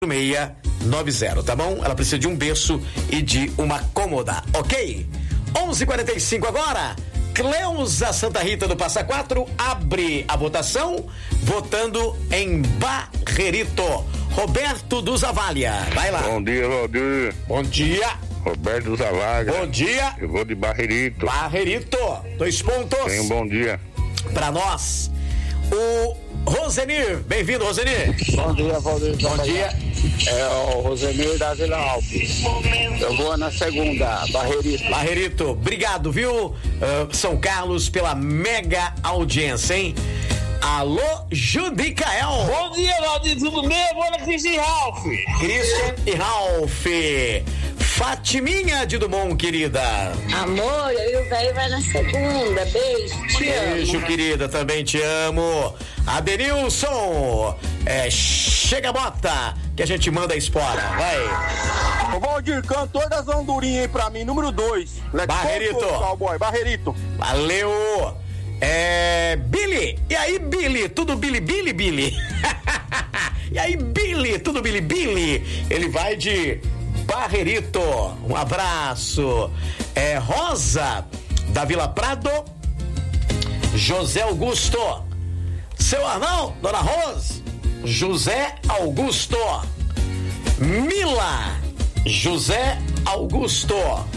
690, tá bom? Ela precisa de um berço e de uma cômoda, ok? 11:45 agora. Cleusa Santa Rita do Passa Quatro abre a votação, votando em Barrerito. Roberto do Zavalha, vai lá. Bom dia, Valdir. Bom dia. Roberto do Zavalha. Bom dia. Eu vou de Barrerito. Barrerito, 2 pontos. Tenha um bom dia. Pra nós. O Rosenir, bem-vindo, Rosenir. Bom dia, Valdir. Bom dia. É o Rosenir da Vila Alpes. Eu vou na segunda, Barrerito. Barrerito, obrigado, viu? São Carlos, pela mega audiência, hein? Alô, Judicael. Bom dia, Valdir, tudo bem? Eu vou na Christian e Ralph. Christian e Ralph. Fatiminha de Dumont, querida. Amor, eu e o velho vai na segunda. Beijo, te amo. Beijo, querida, também te amo. Adenilson, chega, bota, que a gente manda a espora, vai. Ô Valdir, cantor das Hondurinhas aí pra mim, número 2. Barrerito. Cowboy, Barrerito. Valeu. Billy, e aí, Billy? Tudo Billy? E aí, Billy? Tudo Billy? Ele vai de Barrerito. Um abraço. Rosa, da Vila Prado. José Augusto. Seu Arnão, Dona Rose. José Augusto. Mila, José Augusto.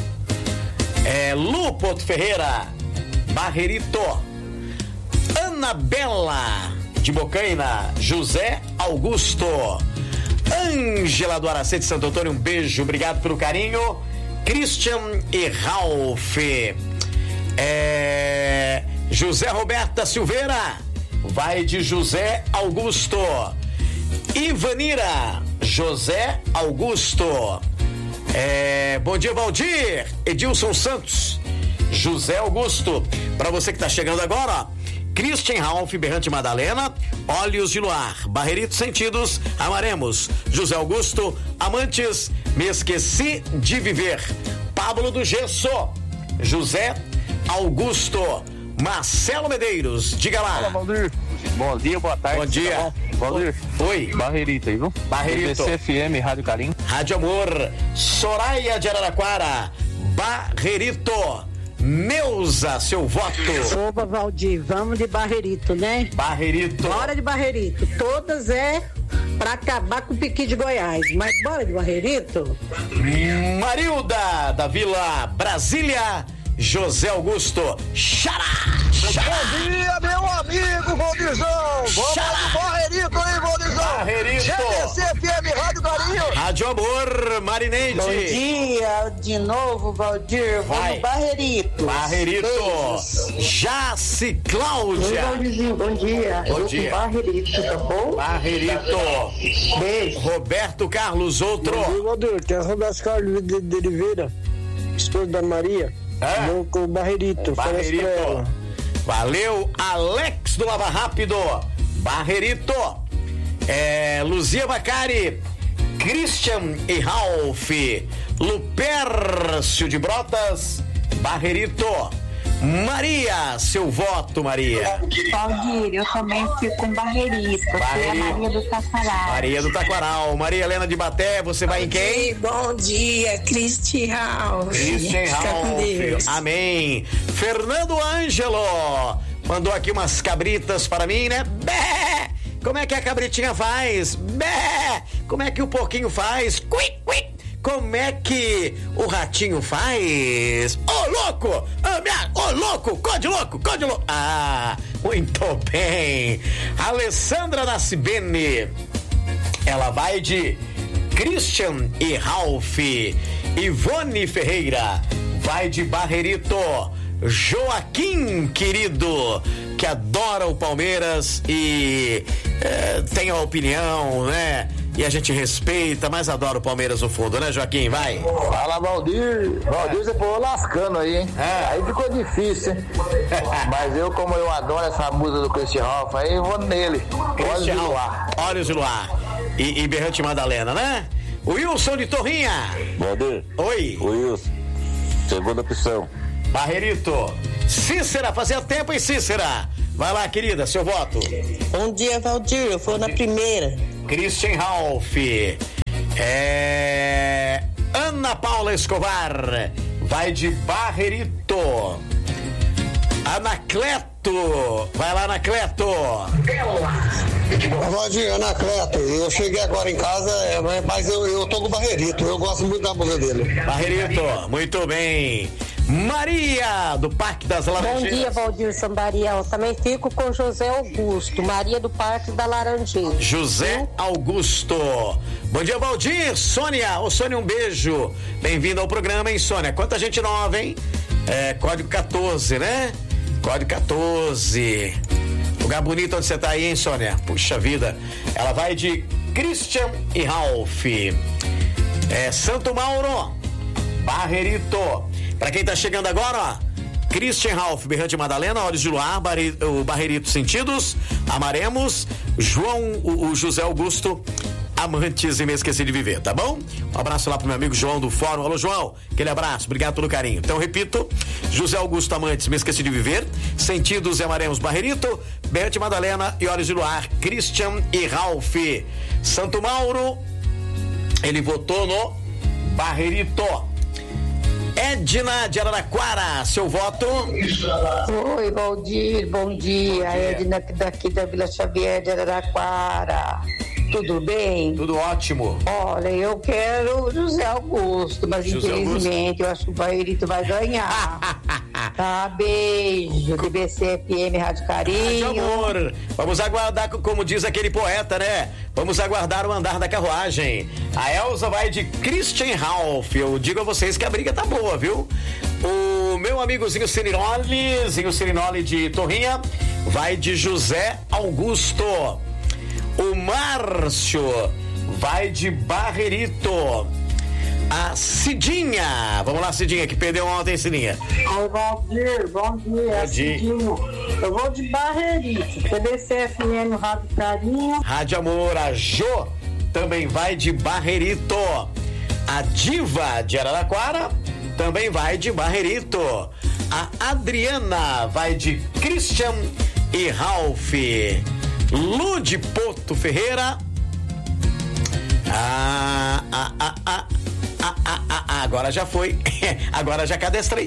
Lu Porto Ferreira, Barrerito. Anabela de Bocaina, José Augusto. Ângela do Aracê de Santo Antônio, um beijo, obrigado pelo carinho. Christian e Ralph. José Roberta Silveira vai de José Augusto. Ivanira, José Augusto. Bom dia, Valdir. Edilson Santos, José Augusto. Para você que tá chegando agora, ó, Christian Ralph, Berrante Madalena, Olhos de Luar, Barrerito Sentidos, Amaremos, José Augusto, Amantes, Me Esqueci de Viver, Pablo do Gesso, José Augusto, Marcelo Medeiros, diga lá. Fala, Valdir. Bom dia, boa tarde. Bom dia. Tá Valdir. Oi. Barrerito aí, viu? Barrerito. BCFM, Rádio Carim. Rádio Amor, Soraya de Araraquara, Barrerito. Neuza, seu voto. Opa, Valdir, vamos de Barrerito, né? Barrerito. Bora de Barrerito. Todas pra acabar com o Piqui de Goiás. Mas bora de Barrerito? Marilda, da Vila Brasília, José Augusto. Xará! Bom dia, meu amigo Valdirzão. Vamos de Barrerito aí, Valdirzão. Barrerito. GDC-FM, Rádio Carinho. Rádio Amor, Marineide. Bom dia, de novo, Valdir. Vamos Barrerito. Barrerito. Jaci Cláudia. Oi, Valdirzinho, bom dia. Bom dia. Barrerito, tá bom? Barrerito. Beijo. Roberto Carlos, outro. Bom dia, Valdir. Tem a Roberto Carlos de Oliveira, esposa da Maria. Vou com o Barrerito. Barrerito. Valeu, Alex do Lava Rápido. Barrerito. Luzia Bacari, Christian e Ralph, Lupércio de Brotas, Barrerito. Maria, seu voto, Maria. Valdir, eu também fico com Barrerito. É a Maria do Taquaral. Maria do Taquaral. Maria Helena de Baté, você vai em quem? Bom dia, Christian Ralph. Christian Ralph. Amém. Fernando Ângelo mandou aqui umas cabritas para mim, né? Bé! Como é que a cabritinha faz? Bé! Como é que o porquinho faz? Quick, quick! Como é que o ratinho faz? Ô, louco! Ô, louco! Code louco! Ah, muito bem. Alessandra Nascibene, ela vai de Christian e Ralph. Ivone Ferreira vai de Barrerito. Joaquim, querido, que adora o Palmeiras e tem a opinião, né? E a gente respeita, mas adora o Palmeiras no fundo, né, Joaquim? Vai. Fala, Valdir. Valdir, você pôr lascando aí, hein? Aí ficou difícil, hein? Mas como eu adoro essa música do Christian Ralph, aí eu vou nele. Olhos de Luar. Olhos de Luar. E Berrante Madalena, né? Wilson de Torrinha. Valdir. Oi. Wilson. Segunda opção. Barrerito. Cícera, fazia tempo, hein, Cícera? Vai lá, querida, seu voto. Bom dia, Valdir. Eu vou na primeira. Christian Ralph. Ana Paula Escobar vai de Barrerito. Anacleto, vai lá, Anacleto. Valdir, Anacleto, eu cheguei agora em casa, mas eu tô com o Barrerito, eu gosto muito da música dele. Barrerito, muito bem. Maria, do Parque das Laranjeiras. Bom dia, Valdir Sambariel. Também fico com José Augusto, Maria do Parque da Laranjeira. José Augusto. Bom dia, Valdir. Sônia, ô Sônia, um beijo. Bem-vindo ao programa, hein, Sônia? Quanta gente nova, hein? Código 14, né? Código 14. Lugar bonito onde você tá aí, hein, Sônia? Puxa vida. Ela vai de Christian e Ralph. Santo Mauro, Barrerito. Pra quem tá chegando agora, ó, Christian Ralph, Berrante Madalena, Olhos de Luar, o Barrerito Sentidos, Amaremos, o José Augusto, Amantes e Me Esqueci de Viver, tá bom? Um abraço lá pro meu amigo João do Fórum. Alô, João, aquele abraço, obrigado pelo carinho. Então, repito, José Augusto, Amantes, Me Esqueci de Viver, Sentidos e Amaremos, Barrerito, Berrante Madalena e Olhos de Luar, Christian e Ralph. Santo Mauro, ele votou no Barrerito. Edna de Araraquara, seu voto? Oi, Valdir, bom dia. Edna daqui da Vila Xavier de Araraquara. Tudo bem? Tudo ótimo. Olha, eu quero o José Augusto, mas José infelizmente eu acho que o Barrerito vai ganhar. Tá, beijo do BCFM Rádio Carinho. Rádio Amor. Vamos aguardar, como diz aquele poeta, né? Vamos aguardar o andar da carruagem. A Elza vai de Christian Ralph. Eu digo a vocês que a briga tá boa, viu? O meu amigozinho Sirinoli de Torrinha vai de José Augusto. O Márcio vai de Barrerito. A Cidinha, vamos lá, Cidinha, que perdeu ontem, Cidinha. Oi, Valdir, bom dia, Cidinho. Eu vou de Barrerito, TBCFM, Rádio Carinho. Rádio Amor, a Jô também vai de Barrerito. A Diva de Araraquara também vai de Barrerito. A Adriana vai de Christian e Ralph. Lu de Porto Ferreira. Agora já foi. Agora já cadastrei.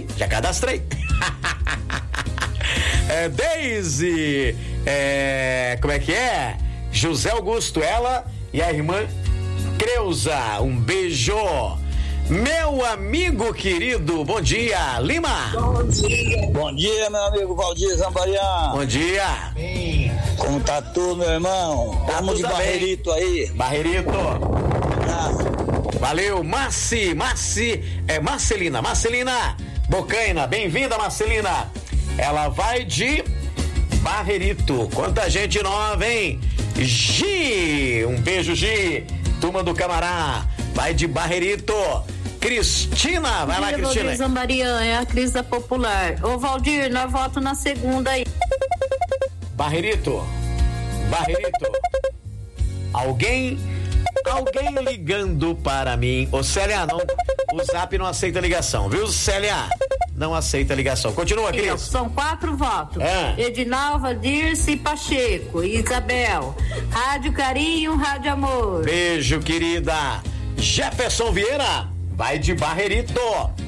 Deise. Como é que é? José Augusto, ela e a irmã Creuza. Um beijo. Meu amigo querido, bom dia, Lima. Bom dia, meu amigo Valdir Zambarian. Bom dia. Como tá tudo, meu irmão? Vamos de Barrerito aí. Barrerito. Valeu, Marcelina Bocaina, bem-vinda, Marcelina. Ela vai de Barrerito. Quanta gente nova, hein? Gi, um beijo, Gi. Turma do Camará, vai de Barrerito. Cristina, vai lá, Cristina. Valdir Zambarian, é a Cris da Popular. Ô, Valdir, nós voto na segunda aí. Barrerito. Alguém ligando para mim. Ô, Célia, não, o Zap não aceita ligação, viu, Célia? Não aceita ligação. Continua, Cris. São 4 votos. Edinalva, Dirce, Pacheco, Isabel. Rádio Carinho, Rádio Amor. Beijo, querida. Jefferson Vieira vai de Barrerito.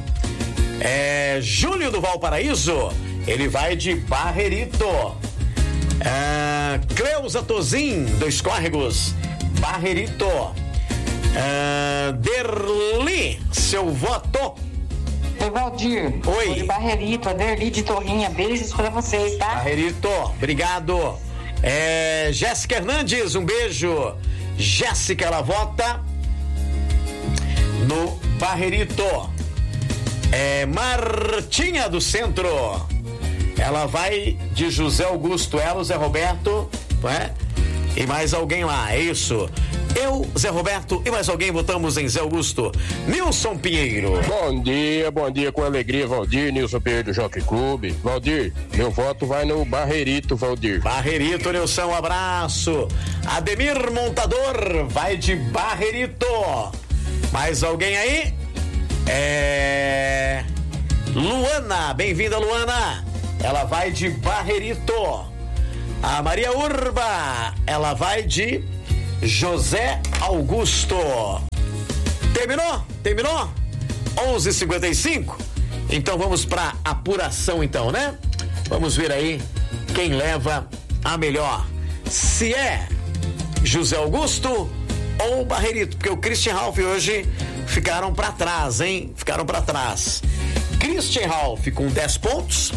Júlio do Valparaíso, ele vai de Barrerito. Cleusa Tozin, dos Córregos, Barrerito. Derli, seu voto? Oi, Valdir. Oi. De Barrerito, a Derli de Torrinha. Beijos pra vocês, tá? Barrerito, obrigado. Jéssica Hernandes, um beijo. Jéssica, ela vota no Barrerito. Martinha do Centro, ela vai de José Augusto, ela, o Zé Roberto, não é? E mais alguém lá, é isso. Eu, Zé Roberto e mais alguém votamos em Zé Augusto. Nilson Pinheiro. Bom dia com alegria, Valdir. Nilson Pinheiro do Jockey Clube. Valdir, meu voto vai no Barrerito, Valdir. Barrerito, Nilson, um abraço. Ademir Montador vai de Barrerito. Mais alguém aí? Luana, bem-vinda, Luana. Ela vai de Barrerito. A Maria Urba, ela vai de José Augusto. Terminou? 11h55. Então vamos pra apuração então, né? Vamos ver aí quem leva a melhor. Se é José Augusto ou Barrerito, porque o Christian Ralph hoje ficaram pra trás, hein? Christian Ralph com 10 pontos.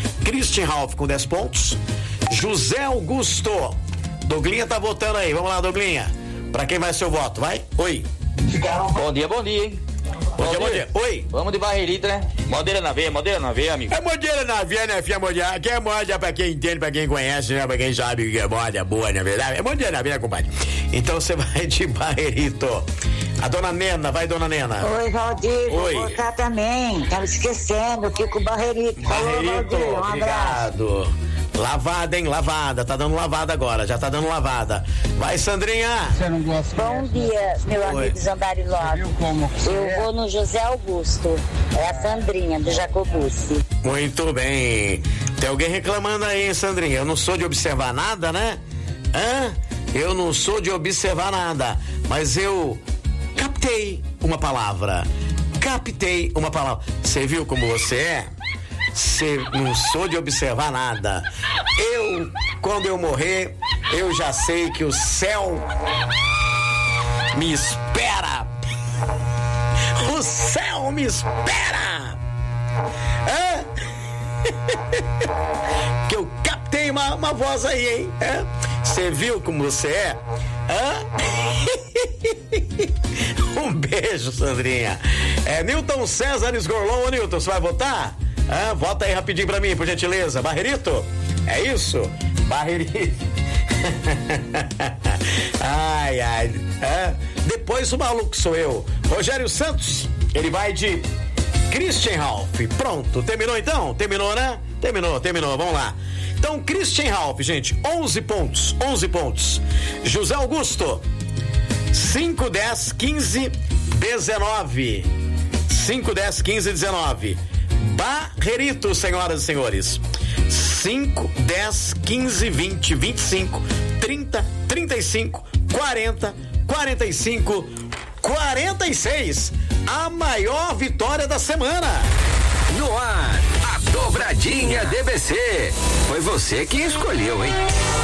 José Augusto. Douglinha tá votando aí. Vamos lá, Douglinha. Pra quem vai seu voto? Vai? Oi. Bom dia, hein? Bom dia. Oi. Vamos de Barrerito, né? Modeira na veia, amigo. É modeira na veia, né, filha? Modeira. Que é moda pra quem entende, pra quem conhece, né? Pra quem sabe que é moda boa, na verdade. É modeira na veia, compadre. Então você vai de Barrerito. A dona Nena, vai, dona Nena. Oi, Valdir. Vou votar também. Tava esquecendo, eu fico com o Barrerito. Barrerito, Falou, Valdir, obrigado. Lavada, hein? Lavada. Tá dando lavada agora. Já tá dando lavada. Vai, Sandrinha. Você não gosta? Bom dia, meu amigo Zambari Lopes. Eu vou no José Augusto. É a Sandrinha, do Jacobucci. Muito bem. Tem alguém reclamando aí, hein, Sandrinha? Eu não sou de observar nada, né? Eu não sou de observar nada. Mas eu captei uma palavra. Você viu como você é? Você não sou de observar nada. Quando eu morrer, eu já sei que o céu me espera. O céu me espera. Que eu captei uma voz aí, hein? Você viu como você é? Um beijo, Sandrinha. Nilton César Esgorlon. Ô, Nilton, você vai votar? Vota aí rapidinho pra mim, por gentileza. Barrerito? É isso? Barrerito. Ai. Depois o maluco sou eu. Rogério Santos, ele vai de Christian Ralph. Pronto, terminou então? Terminou, né? Terminou, vamos lá. Então, Christian Ralph, gente, 11 pontos. José Augusto, 5, 10, 15, 19. 5, 10, 15, 19. Barrerito, senhoras e senhores. 5, 10, 15, 20, 25, 30, 35, 40, 45, 46. A maior vitória da semana. No ar, a dobradinha DBC. Foi você quem escolheu, hein?